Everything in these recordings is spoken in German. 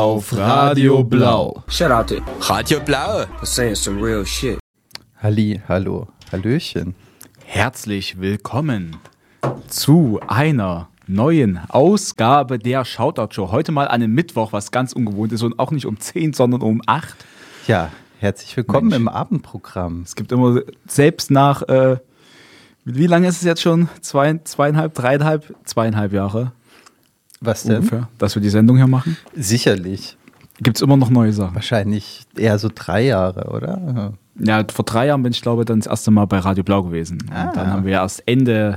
Auf Radio Blau. Shout out to Radio Blau. saying some real shit. Hallo, Hallöchen. Herzlich willkommen zu einer neuen Ausgabe der Shoutout Show. Heute mal an einem Mittwoch, was ganz ungewohnt ist und auch nicht um 10, sondern um 8. Ja, herzlich willkommen im Abendprogramm. Es gibt immer, selbst nach, wie lange ist es jetzt schon? Zweieinhalb Jahre Was denn? ungefähr, dass wir die Sendung hier machen. Sicherlich. Gibt es immer noch neue Sachen. Wahrscheinlich eher so 3 Jahre, oder? Ja, vor 3 Jahren bin ich, glaube ich, dann das erste Mal bei Radio Blau gewesen. Und dann haben wir erst Ende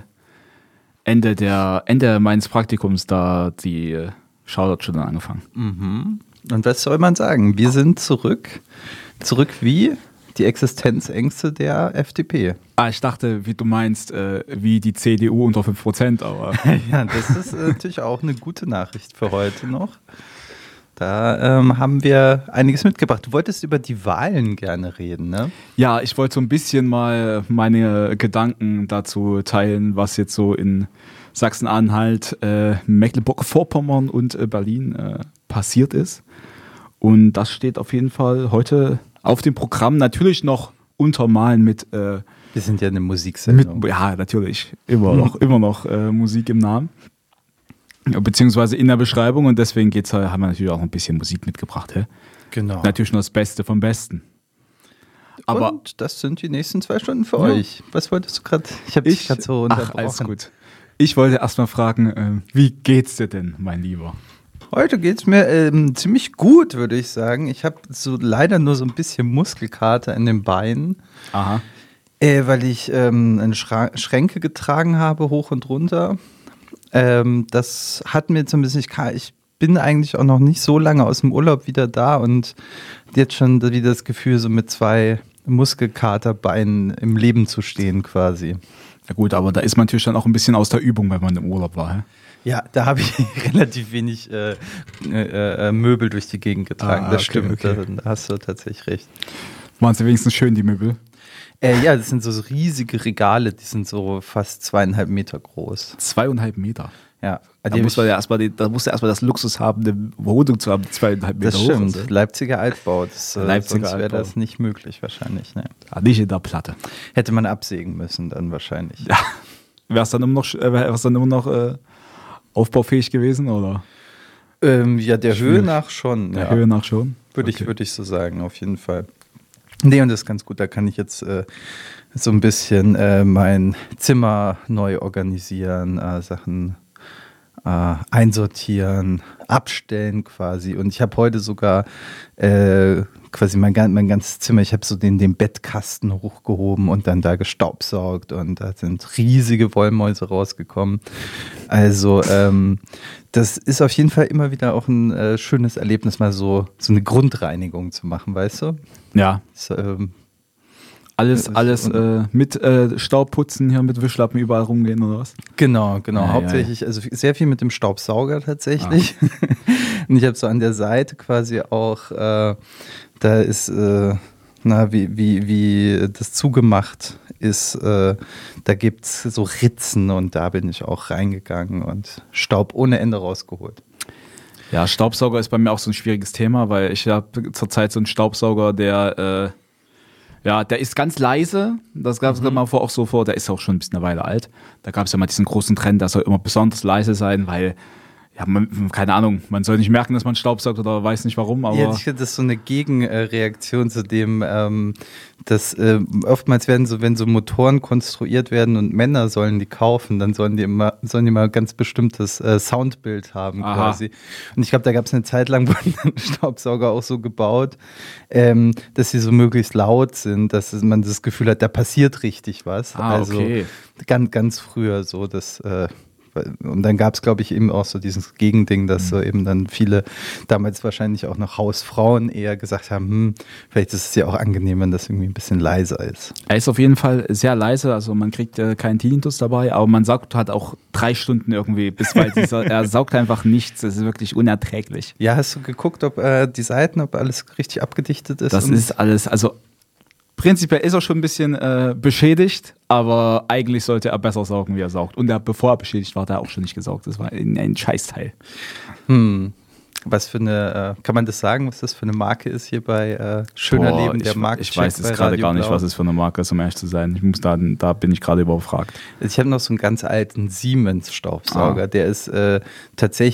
meines Praktikums da die Shoutout schon angefangen. Und was soll man sagen? Wir sind zurück. Zurück wie die Existenzängste der FDP. Ich dachte, wie du meinst, wie die CDU unter 5%, aber Ja, das ist natürlich auch eine gute Nachricht für heute noch. Da haben wir einiges mitgebracht. Du wolltest über die Wahlen gerne reden, ne? ja, ich wollte so ein bisschen mal meine Gedanken dazu teilen, was jetzt so in Sachsen-Anhalt, Mecklenburg-Vorpommern und Berlin passiert ist. Und das steht auf jeden Fall heute auf dem Programm, natürlich noch untermalen mit Wir sind ja eine Musiksendung. ja, natürlich, immer noch Musik im Namen. Beziehungsweise in der Beschreibung und deswegen haben wir natürlich auch ein bisschen Musik mitgebracht. Hä? Genau. Natürlich nur das Beste vom Besten. Aber Und das sind die nächsten 2 Stunden für euch. Was wolltest du gerade? Ich habe dich gerade so unterbrochen. alles gut. Ich wollte erst mal fragen, wie geht's dir denn, mein Lieber? Heute geht es mir ziemlich gut, würde ich sagen. Ich habe so leider nur so ein bisschen Muskelkater in den Beinen, Aha. weil ich eine Schränke getragen habe, hoch und runter. Das hat mir jetzt so ein bisschen, ich bin eigentlich auch noch nicht so lange aus dem Urlaub wieder da und jetzt schon wieder das Gefühl, so mit 2 Muskelkaterbeinen im Leben zu stehen quasi. Ja gut, aber da ist man natürlich dann auch ein bisschen aus der Übung, wenn man im Urlaub war. Hä? Ja, da habe ich relativ wenig Möbel durch die Gegend getragen. Das okay, stimmt, okay. Da hast du tatsächlich recht. Waren sie wenigstens schön, die Möbel? Ja, das sind so riesige Regale, die sind so fast 2,5 Meter groß. 2,5 Meter. Ja, Da musst du erstmal das Luxus haben, eine Wohnung zu haben, die 2,5 Meter das hoch stimmt. ist. Leipziger Altbau. Leipziger sonst wäre Altbau. das nicht möglich wahrscheinlich. Ne? Ja, nicht in der Platte. Hätte man absägen müssen dann wahrscheinlich. Ja. Wäre es dann immer noch aufbaufähig gewesen, oder? Ja, der Höhe nach schon. Der ja. Höhe nach schon? Würde ich so sagen, auf jeden Fall. Nee, und das ist ganz gut. Da kann ich jetzt so ein bisschen mein Zimmer neu organisieren, Sachen einsortieren, abstellen quasi. Und ich habe heute sogar quasi mein ganzes Zimmer, ich habe so den Bettkasten hochgehoben und dann da gestaubsaugt und da sind riesige Wollmäuse rausgekommen. Also das ist auf jeden Fall immer wieder auch ein schönes Erlebnis, mal so eine Grundreinigung zu machen, weißt du? Ja. Das, Alles mit Staubputzen hier, mit Wischlappen überall rumgehen oder was? Genau. Ja, Hauptsächlich, also sehr viel mit dem Staubsauger tatsächlich. Und ich habe so an der Seite quasi auch, da ist, wie das zugemacht ist, da gibt es so Ritzen und da bin ich auch reingegangen und Staub ohne Ende rausgeholt. Ja, Staubsauger ist bei mir auch so ein schwieriges Thema, weil ich habe zurzeit so einen Staubsauger, der ist ganz leise. Das gab es mal auch so vor. Der ist auch schon ein bisschen eine Weile alt. Da gab es ja mal diesen großen Trend, der soll immer besonders leise sein, weil, ja, keine Ahnung, man soll nicht merken, dass man Staubsaugt oder weiß nicht warum. Aber Ja, ich finde, das ist so eine Gegenreaktion zu dem, dass oftmals wenn so Motoren konstruiert werden und Männer sollen die kaufen, dann sollen die mal ein ganz bestimmtes Soundbild haben quasi. Und ich glaube, da gab es eine Zeit lang, wurden Staubsauger auch so gebaut, dass sie so möglichst laut sind, dass man das Gefühl hat, da passiert richtig was. okay. Also ganz früher so, dass und dann gab es, glaube ich, eben auch so dieses Gegending, dass so eben dann viele, damals wahrscheinlich auch noch Hausfrauen eher gesagt haben, vielleicht ist es ja auch angenehm, wenn das irgendwie ein bisschen leiser ist. er ist auf jeden Fall sehr leise, also man kriegt keinen Tinnitus dabei, aber man saugt halt auch 3 Stunden irgendwie, er saugt einfach nichts, das ist wirklich unerträglich. Ja, hast du geguckt, ob die Seiten, ob alles richtig abgedichtet ist? Das ist alles, also prinzipiell ist er schon ein bisschen beschädigt, aber eigentlich sollte er besser saugen, wie er saugt. Und bevor er beschädigt war, hat er auch schon nicht gesaugt. Das war ein Scheißteil. Was für eine, kann man das sagen, was das für eine Marke ist hier bei Schöner Leben, der Markencheck? Ich weiß jetzt gerade gar nicht, was es für eine Marke ist, um ehrlich zu sein. Da bin ich gerade überfragt. Ich habe noch so einen ganz alten Siemens-Staubsauger, der ist tatsächlich